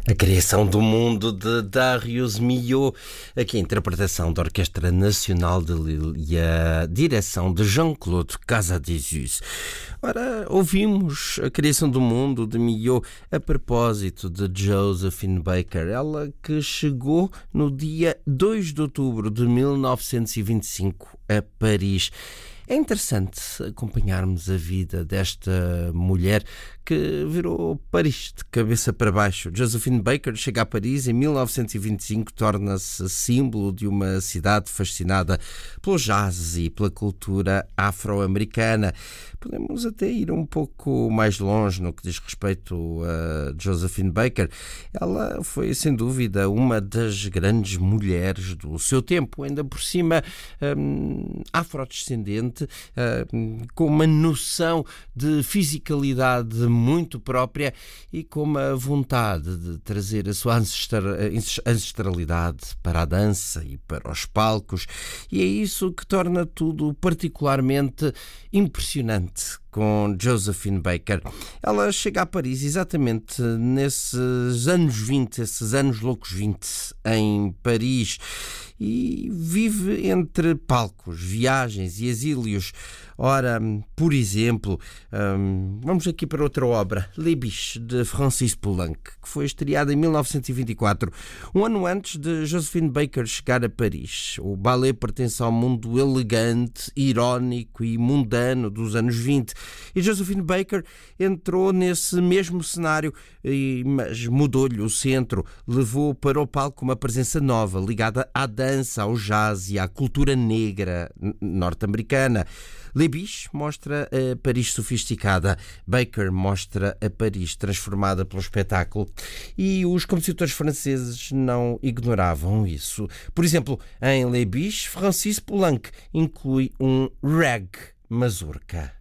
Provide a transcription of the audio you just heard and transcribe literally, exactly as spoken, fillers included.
A criação do mundo de Darius Milhaud, aqui a interpretação da Orquestra Nacional de Lille e a direção de Jean-Claude Casadesus. Ora, ouvimos a criação do mundo de Milhaud a propósito de Josephine Baker, ela que chegou no dia dois de outubro de mil novecentos e vinte e cinco a Paris. É interessante acompanharmos a vida desta mulher que virou Paris de cabeça para baixo. Josephine Baker chega a Paris em mil novecentos e vinte e cinco, torna-se símbolo de uma cidade fascinada pelo jazz e pela cultura afro-americana. Podemos até ir um pouco mais longe no que diz respeito a Josephine Baker. Ela foi, sem dúvida, uma das grandes mulheres do seu tempo, ainda por cima hum, afrodescendente, hum, com uma noção de fisicalidade muito própria e com uma vontade de trazer a sua ancestralidade para a dança e para os palcos. E é isso que torna tudo particularmente impressionante com Josephine Baker. Ela chega a Paris exatamente nesses anos vinte, esses anos loucos vinte, em Paris, e vive entre palcos, viagens e exílios. Ora, por exemplo, hum, vamos aqui para outra obra, Les Biches, de Francis Poulenc, que foi estreada em mil novecentos e vinte e quatro, um ano antes de Josephine Baker chegar a Paris. O ballet pertence ao mundo elegante, irónico e mundano dos anos vinte, e Josephine Baker entrou nesse mesmo cenário, mas mudou-lhe o centro, levou para o palco uma presença nova, ligada à dança, ao jazz e à cultura negra norte-americana. Les Biches mostra a Paris sofisticada, Baker mostra a Paris transformada pelo espetáculo, e os compositores franceses não ignoravam isso. Por exemplo, em Les Biches, Francis Poulenc inclui um rag mazurca.